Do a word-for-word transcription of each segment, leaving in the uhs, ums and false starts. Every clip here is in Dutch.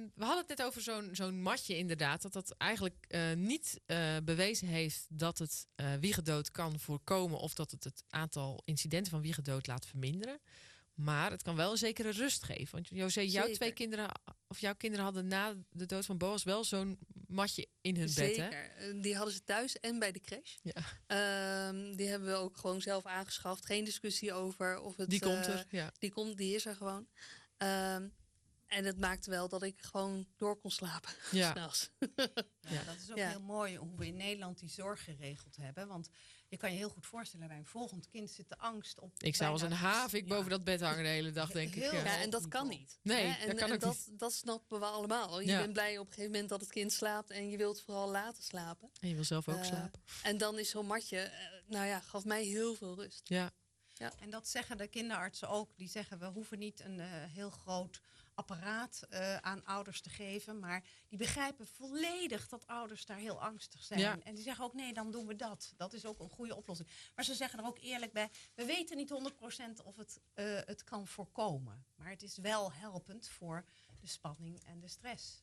we hadden het net over zo'n, zo'n matje inderdaad. Dat dat eigenlijk uh, niet uh, bewezen heeft dat het uh, wiegedood kan voorkomen. Of dat het het aantal incidenten van wiegedood laat verminderen. Maar het kan wel een zekere rust geven. Want José, jouw Zeker. twee kinderen, of jouw kinderen hadden na de dood van Boas wel zo'n matje in hun Zeker. bed. Hè? Die hadden ze thuis en bij de crash. Ja. Um, die hebben we ook gewoon zelf aangeschaft. Geen discussie over of het. Die komt uh, er. Ja. Die komt, die is er gewoon. Um, En het maakte wel dat ik gewoon door kon slapen. Ja. S'nachts. Ja, dat is ook ja. heel mooi hoe we in Nederland die zorg geregeld hebben. Want je kan je heel goed voorstellen, bij een volgend kind zit de angst op. Ik zou als een havik ja. boven dat bed hangen de hele dag, denk heel ik. Ja. Ja, en dat kan niet. Nee, hè? En, dat kan en ook dat, niet. dat snappen we allemaal. Je ja. bent blij op een gegeven moment dat het kind slaapt. En je wilt vooral laten slapen. En je wil zelf ook uh, slapen. En dan is zo'n matje, uh, nou ja, gaf mij heel veel rust. Ja. Ja. En dat zeggen de kinderartsen ook. Die zeggen, we hoeven niet een uh, heel groot apparaat uh, aan ouders te geven. Maar die begrijpen volledig dat ouders daar heel angstig zijn. Ja. En die zeggen ook, nee, dan doen we dat. Dat is ook een goede oplossing. Maar ze zeggen er ook eerlijk bij, we weten niet honderd procent of het, uh, het kan voorkomen. Maar het is wel helpend voor de spanning en de stress.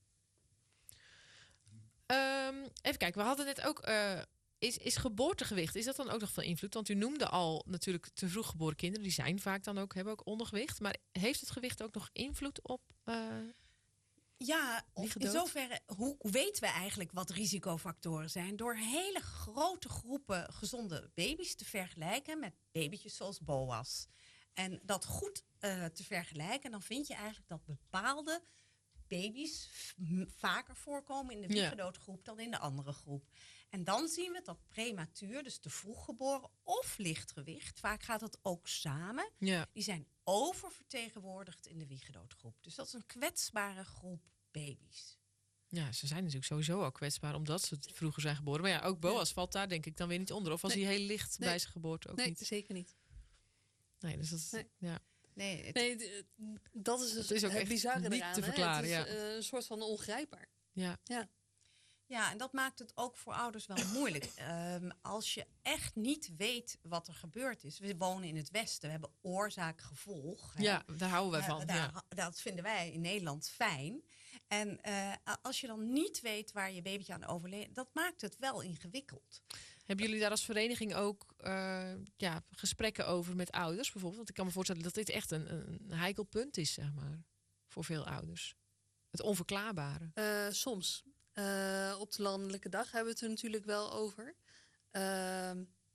Um, even kijken, we hadden net ook... Uh, Is, is geboortegewicht, is dat dan ook nog van invloed? Want u noemde al natuurlijk te vroeg geboren kinderen. Die zijn vaak dan ook, hebben ook ondergewicht. Maar heeft het gewicht ook nog invloed op uh, Ja, of in zoverre, hoe weten we eigenlijk wat risicofactoren zijn? Door hele grote groepen gezonde baby's te vergelijken met babytjes zoals Boas. En dat goed uh, te vergelijken, dan vind je eigenlijk dat bepaalde baby's vaker voorkomen in de wiegedoodgroep dan in de andere groep. En dan zien we dat prematuur, dus te vroeg geboren of lichtgewicht, vaak gaat het ook samen, ja. die zijn oververtegenwoordigd in de wiegedoodgroep. Dus dat is een kwetsbare groep baby's. Ja, ze zijn natuurlijk sowieso al kwetsbaar omdat ze vroeger zijn geboren. Maar ja, ook Boas ja. valt daar denk ik dan weer niet onder. Of was nee. hij heel licht nee. bij zijn geboorte ook nee, niet? Nee, zeker niet. Nee, dus dat is... Nee. Ja. Nee, het, nee, dat is, het, het is ook het bizarre niet eraan, te verklaren. Hè? Het is ja. uh, een soort van ongrijpbaar. Ja. ja. Ja, en dat maakt het ook voor ouders wel moeilijk. Um, als je echt niet weet wat er gebeurd is. We wonen in het Westen, we hebben oorzaak-gevolg. Ja, daar houden wij van. Uh, daar, ja. Dat vinden wij in Nederland fijn. En uh, als je dan niet weet waar je babytje aan overleden, dat maakt het wel ingewikkeld. Hebben jullie daar als vereniging ook uh, ja, gesprekken over met ouders bijvoorbeeld? Want ik kan me voorstellen dat dit echt een, een heikel punt is, zeg maar, voor veel ouders. Het onverklaarbare. Uh, soms. Uh, op de landelijke dag hebben we het er natuurlijk wel over. Uh,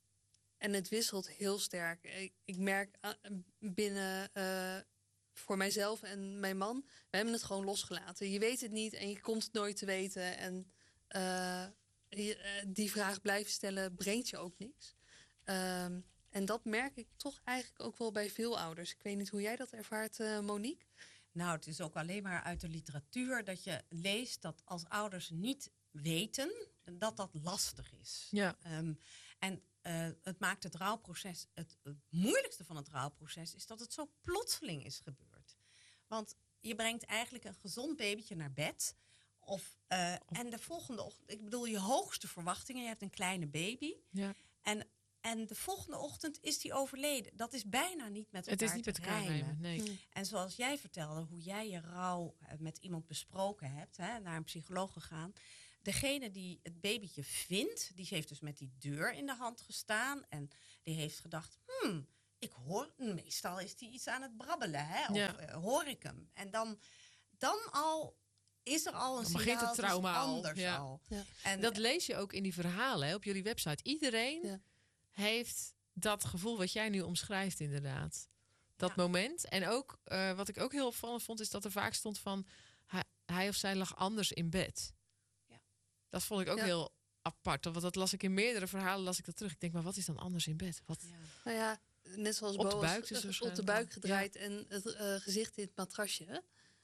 en het wisselt heel sterk. Ik, ik merk uh, binnen uh, voor mijzelf en mijn man, we hebben het gewoon losgelaten. Je weet het niet en je komt het nooit te weten. En uh, je, uh, die vraag blijven stellen brengt je ook niks. Uh, en dat merk ik toch eigenlijk ook wel bij veel ouders. Ik weet niet hoe jij dat ervaart, uh, Monique. Nou, het is ook alleen maar uit de literatuur dat je leest dat als ouders niet weten, dat dat lastig is. Ja. Um, en uh, het maakt het rouwproces, het, het moeilijkste van het rouwproces is dat het zo plotseling is gebeurd. Want je brengt eigenlijk een gezond babytje naar bed. Of, uh, en de volgende ochtend, ik bedoel je hoogste verwachtingen, je hebt een kleine baby. Ja. En En de volgende ochtend is die overleden. Dat is bijna niet met elkaar Het is niet met elkaar rijmen. Nee. Hmm. En zoals jij vertelde, hoe jij je rouw met iemand besproken hebt, hè, naar een psycholoog gegaan. Degene die het babytje vindt, die heeft dus met die deur in de hand gestaan. En die heeft gedacht, hmm, ik hoor, meestal is die iets aan het brabbelen. Hè, of ja. uh, hoor ik hem. En dan, dan al is er al een dan begint signaal, het trauma dus al. anders Ja. al. Ja. En dat lees je ook in die verhalen hè, op jullie website. Iedereen... Ja. heeft dat gevoel wat jij nu omschrijft inderdaad. Dat ja. moment. En ook, uh, wat ik ook heel opvallend vond, is dat er vaak stond van hij, hij of zij lag anders in bed. Ja. Dat vond ik ook ja. heel apart. Want dat las ik in meerdere verhalen, las ik dat terug. Ik denk, maar wat is dan anders in bed? Wat? Ja. Nou ja, net zoals op Boas, de buik, dus op de buik gedraaid ja. en het uh, gezicht in het matrasje.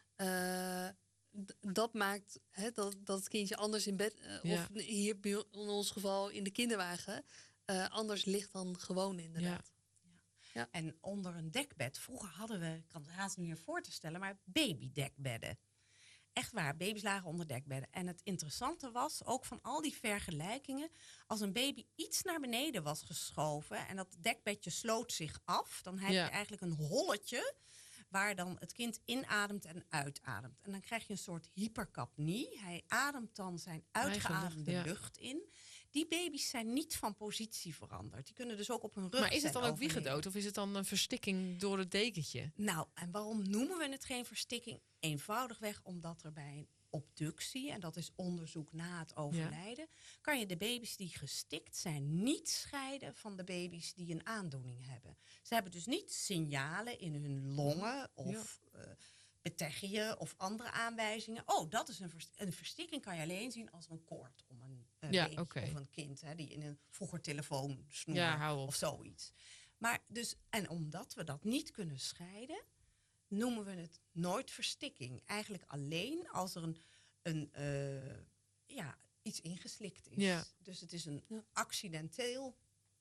Uh, d- dat maakt hè, dat, dat het kindje anders in bed, uh, ja. of hier in ons geval in de kinderwagen, Uh, anders ligt dan gewoon inderdaad. Ja. Ja. Ja. En onder een dekbed, vroeger hadden we, ik kan het haast niet meer voor te stellen, maar babydekbedden. Echt waar, baby's lagen onder dekbedden. En het interessante was, ook van al die vergelijkingen, als een baby iets naar beneden was geschoven en dat dekbedje sloot zich af, dan heb je ja. eigenlijk een holletje waar dan het kind inademt en uitademt. En dan krijg je een soort hypercapnie. Hij ademt dan zijn uitgeademde lucht, ja. lucht in. Die baby's zijn niet van positie veranderd. Die kunnen dus ook op hun rug. Maar is het dan ook overleven. wiegedood of is het dan een verstikking door het dekentje? Nou, en waarom noemen we het geen verstikking? Eenvoudigweg omdat er bij een obductie, en dat is onderzoek na het overlijden, ja. kan je de baby's die gestikt zijn niet scheiden van de baby's die een aandoening hebben. Ze hebben dus niet signalen in hun longen of ja. uh, betechiën of andere aanwijzingen. Oh, dat is een, vers- een verstikking kan je alleen zien als een koord om een uh, ja, baby okay. of een kind, hè, die in een vroeger telefoonsnoer ja, of zoiets. Maar dus, en omdat we dat niet kunnen scheiden, noemen we het nooit verstikking. Eigenlijk alleen als er een, een uh, ja, iets ingeslikt is. Ja. Dus het is een accidenteel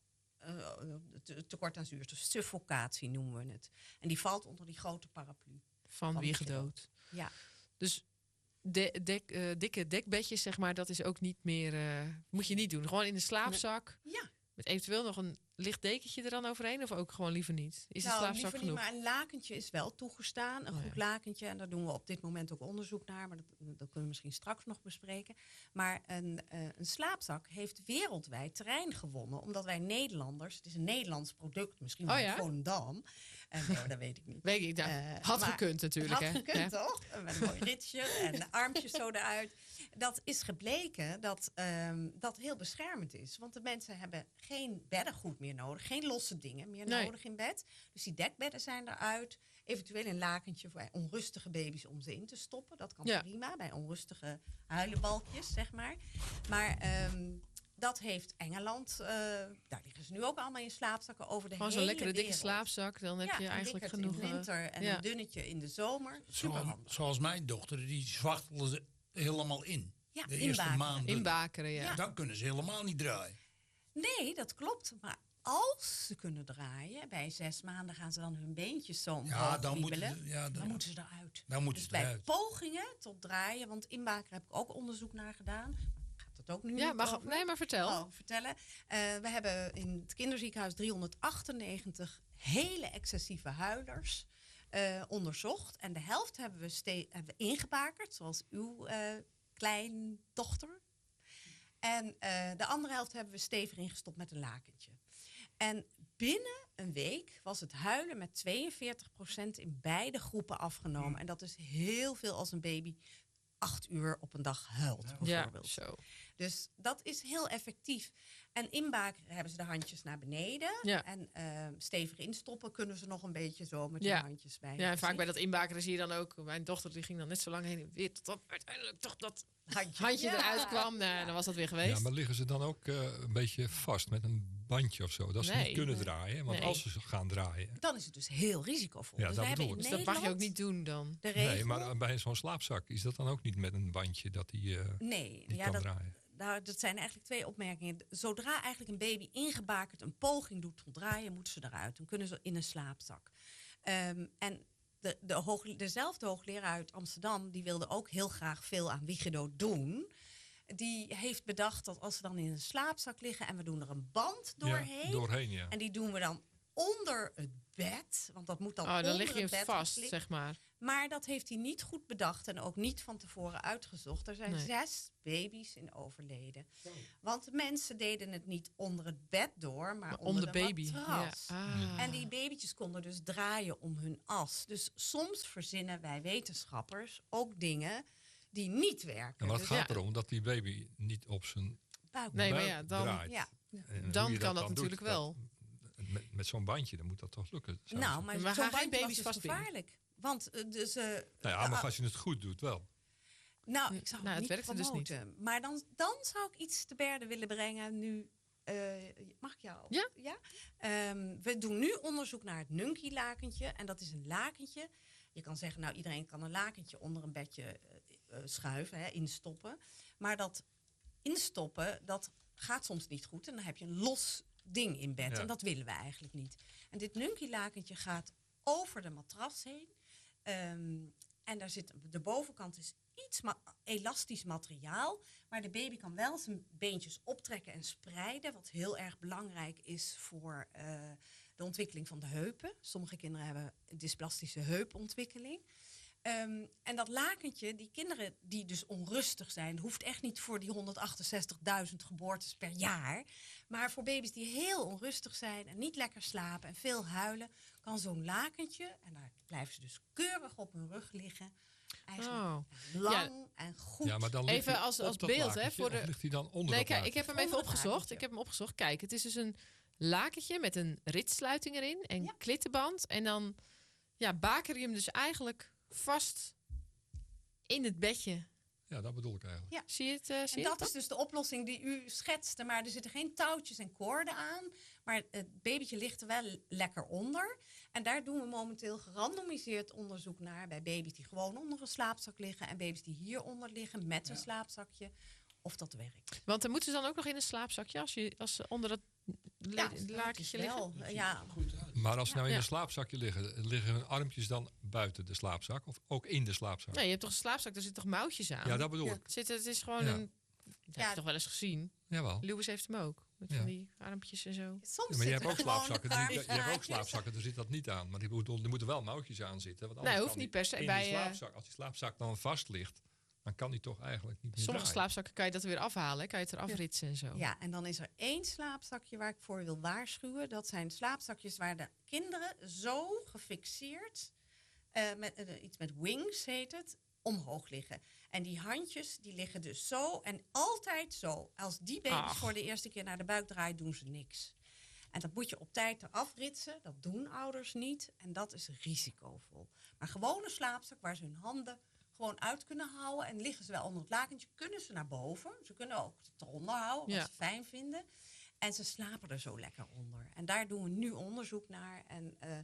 uh, te, tekort aan zuurstof. Suffocatie noemen we het. En die valt onder die grote paraplu. Van, van wiegedood. Ja. Dus de, dek, uh, dikke dekbedjes, zeg maar, dat is ook niet meer... Uh, moet je niet doen. Gewoon in de slaapzak. Ja. Met eventueel nog een licht dekentje er dan overheen? Of ook gewoon liever niet? Is nou, de slaapzak liever genoeg? Niet, maar een lakentje is wel toegestaan. Een oh, goed ja. lakentje. En daar doen we op dit moment ook onderzoek naar. Maar dat, dat kunnen we misschien straks nog bespreken. Maar een, uh, een slaapzak heeft wereldwijd terrein gewonnen. Omdat wij Nederlanders... Het is een Nederlands product. Misschien wel oh, ja? Volendam. Uh, nee, dat weet ik niet. Weet ik, nou, uh, had gekund natuurlijk. Had hè? gekund, ja. toch? Met een mooi ritje en de armpjes zo eruit. Dat is gebleken dat um, dat heel beschermend is. Want de mensen hebben geen beddengoed meer nodig. Geen losse dingen meer nee. nodig in bed. Dus die dekbedden zijn eruit. Eventueel een lakentje voor onrustige baby's om ze in te stoppen. Dat kan ja. prima bij onrustige huilenbalkjes, zeg maar. Maar... Um, dat heeft Engeland. Uh, daar liggen ze nu ook allemaal in slaapzakken over de Gewoon hele zo'n lekkere wereld. dikke slaapzak. Dan heb ja, je eigenlijk genoeg. In de winter en ja. een dunnetje in de zomer. Zoals, zoals mijn dochter, die zwachtelen ze helemaal in. Ja, de eerste maanden. Inbakeren, ja. ja. Dan kunnen ze helemaal niet draaien. Nee, dat klopt. Maar als ze kunnen draaien, bij zes maanden gaan ze dan hun beentjes zo omhoog ja, dan wiebelen. moeten, ja, dan, dan moeten ze eruit. Dan moeten dus ze bij eruit. pogingen tot draaien, want inbaken heb ik ook onderzoek naar gedaan. Dat ook nu ja, mag, nee, maar vertel. Oh, vertellen. Uh, we hebben in het kinderziekenhuis driehonderdachtennegentig hele excessieve huilers uh, onderzocht. En de helft hebben we, ste- hebben we ingebakerd, zoals uw uh, kleindochter. En uh, de andere helft hebben we stevig ingestopt met een lakentje. En binnen een week was het huilen met tweeënveertig procent in beide groepen afgenomen. Mm. En dat is heel veel als een baby acht uur op een dag huilt, bijvoorbeeld. Ja, zo. Dus dat is heel effectief. En inbaken hebben ze de handjes naar beneden. Ja. En uh, stevig instoppen kunnen ze nog een beetje zo met ja. de handjes bij. Ja, en vaak bij dat inbaken zie je dan ook... Mijn dochter die ging dan net zo lang heen en weer... tot uiteindelijk toch dat handje, handje ja. eruit kwam. Nou, ja. Dan was dat weer geweest. Ja, maar liggen ze dan ook uh, een beetje vast met een bandje of zo? Dat ze nee. niet kunnen draaien. Want nee. als ze gaan draaien... Dan is het dus heel risicovol. Ja, dus dat we bedoel ik. Dus dat mag je ook niet doen dan? De regel... Nee, maar bij zo'n slaapzak is dat dan ook niet met een bandje dat die uh, nee, niet ja, kan dat, draaien? Nou, dat zijn eigenlijk twee opmerkingen. Zodra eigenlijk een baby ingebakerd een poging doet tot draaien, moeten ze eruit. Dan kunnen ze in een slaapzak. Um, en de, de hoog, dezelfde hoogleraar uit Amsterdam, die wilde ook heel graag veel aan wiegedood doen. Die heeft bedacht dat als ze dan in een slaapzak liggen en we doen er een band doorheen. Ja, doorheen, ja. En die doen we dan onder het bed. Want dat moet dan oh, dan onder lig je het bed vast, geslikt. zeg maar. Maar dat heeft hij niet goed bedacht en ook niet van tevoren uitgezocht. Er zijn nee. zes baby's in overleden. Want mensen deden het niet onder het bed door, maar, maar onder om de, de baby. matras. Ja. Ah. En die babytjes konden dus draaien om hun as. Dus soms verzinnen wij wetenschappers ook dingen die niet werken. En wat dus gaat ja. erom dat die baby niet op zijn buik, nee, buik maar ja, dan, draait. Ja. En dan kan dat, dat natuurlijk doet, wel. Dat, met met zo'n bandje, dan moet dat toch lukken. Nou, maar, maar zo'n gaan geen bandje baby's was dus gevaarlijk. Want uh, dus, uh, nou ja, maar als je het goed doet, wel. Nou, ik zou nou, het, het niet werkte promoten. dus niet. Maar dan, dan zou ik iets te berde willen brengen. Nu, uh, mag ik jou? Ja. ja? Um, we doen nu onderzoek naar het Nunkie-lakentje. En dat is een lakentje. Je kan zeggen, nou, iedereen kan een lakentje onder een bedje uh, schuiven, hè, instoppen. Maar dat instoppen, dat gaat soms niet goed. En dan heb je een los ding in bed. Ja. En dat willen we eigenlijk niet. En dit Nunkie-lakentje gaat over de matras heen. Um, en daar zit, de bovenkant is iets ma- elastisch materiaal. Maar de baby kan wel zijn beentjes optrekken en spreiden. Wat heel erg belangrijk is voor uh, de de ontwikkeling van de heupen. Sommige kinderen hebben dysplastische heupontwikkeling. Um, en dat lakentje, die kinderen die dus onrustig zijn, hoeft echt niet voor die honderdachtenzestigduizend geboortes per jaar. Maar voor baby's die heel onrustig zijn en niet lekker slapen en veel huilen, kan zo'n lakentje, en daar blijven ze dus keurig op hun rug liggen, eigenlijk Oh. lang Ja. en goed. Ja, maar dan ligt Even hij als, op als dat beeld, lakentje, hè, voor de. of ligt hij dan onder Nee, dat kijk, ik lakentje? heb hem even Onder het opgezocht. lakentje. Ik heb hem opgezocht. Kijk, het is dus een lakentje met een ritsluiting erin en Ja. klittenband. En dan ja, baker je hem dus eigenlijk vast in het bedje. Ja, dat bedoel ik eigenlijk. Ja. Zie je het? Uh, zie En je dat het? is dus de oplossing die u schetste. Maar er zitten geen touwtjes en koorden aan. Maar het babytje ligt er wel lekker onder. En daar doen we momenteel gerandomiseerd onderzoek naar. Bij baby's die gewoon onder een slaapzak liggen. En baby's die hieronder liggen met een slaapzakje. Of dat werkt. Want dan moeten ze dan ook nog in een slaapzakje als, je, als ze onder dat Ja, lakentje liggen. wel. Ja, Maar als ze nou in Ja. een slaapzakje liggen, liggen hun armpjes dan buiten de slaapzak? Of ook in de slaapzak? Nee, je hebt toch een slaapzak, daar zit toch mouwtjes aan? Ja, dat bedoel Ja. ik. Zit, het is gewoon Ja. een... Dat heb je toch wel eens gezien? Jawel. Lewis heeft hem ook. Met Ja. van die armpjes en zo. soms Ja, maar je hebt zitten ook er gewoon slaapzakken, een die, paar je hebt ook gaatjes. slaapzakken, daar zit dat niet aan. Maar die bedoel, er moeten wel mouwtjes aan zitten. Want Nee, anders hoeft kan niet die per se in bij, die eh, slaapzak, als die slaapzak dan vast ligt, dan kan die toch eigenlijk niet meer Sommige draaien. slaapzakken kan je dat weer afhalen. hè? Kan je het eraf Ja. ritsen en zo. Ja, en dan is er één slaapzakje waar ik voor wil waarschuwen. Dat zijn slaapzakjes waar de kinderen zo gefixeerd, eh, met eh, iets met wings heet het, omhoog liggen. En die handjes die liggen dus zo en altijd zo. Als die baby's Ach. voor de eerste keer naar de buik draaien, doen ze niks. En dat moet je op tijd eraf ritsen. Dat doen ouders niet. En dat is risicovol. Maar gewoon een slaapzak waar ze hun handen gewoon uit kunnen houden. En liggen ze wel onder het lakentje, kunnen ze naar boven. Ze kunnen ook het eronder houden, wat Ja. ze fijn vinden. En ze slapen er zo lekker onder. En daar doen we nu onderzoek naar. En uh,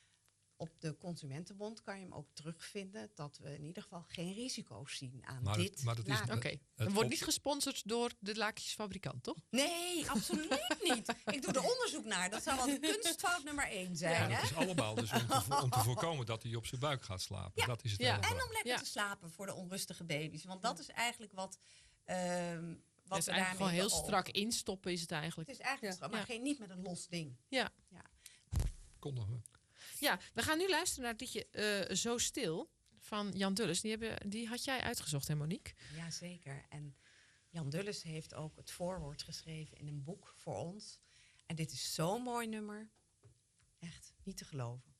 op de Consumentenbond kan je hem ook terugvinden dat we in ieder geval geen risico's zien aan Maar het- dit maar dat is- laken. Oké, Het dan wordt op- niet gesponsord door de lakentjesfabrikant, toch? Nee, absoluut niet. Ik doe er onderzoek naar. Dat zou wel kunstfout nummer één zijn. Ja, hè? dat is allemaal dus om te, vo- om te voorkomen dat hij op zijn buik gaat slapen. Ja. Dat is het Ja. hele En verhaal. om lekker Ja. te slapen voor de onrustige baby's. Want dat is eigenlijk wat, ehm wat Dat is we eigenlijk gewoon daarmee heel beogen. strak instoppen is het Het eigenlijk. is eigenlijk Ja. strak, maar Ja. geen, niet met een los ding. Ja. Kondigen we. Ja, we gaan nu luisteren naar het liedje eh, Zo Stil van Jan Dulles. Die, hebben, die had jij uitgezocht, hè Monique? Jazeker. En Jan Dulles heeft ook het voorwoord geschreven in een boek voor ons. En dit is zo'n mooi nummer. Echt niet te geloven.